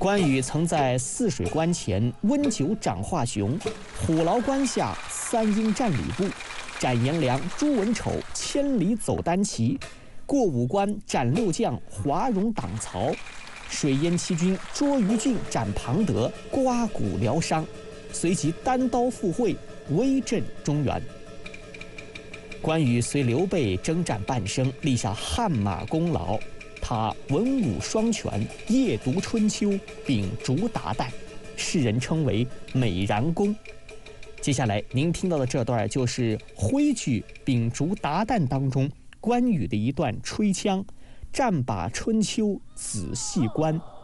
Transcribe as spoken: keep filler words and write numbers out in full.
关羽曾在泗水关前温酒斩华雄，虎牢关下三英战吕布，斩颜良、诛文丑，千里走单骑，过五关斩六将，华容挡曹，水淹七军，捉于禁，斩庞德，刮骨疗伤，随即单刀赴会，威震中原。关羽随刘备征战半生，立下汗马功劳。他文武双全，夜读春秋，秉烛达旦，世人称为美髯公。接下来您听到的这段就是徽剧《秉烛达旦》当中关羽的一段吹腔：战把春秋仔细观。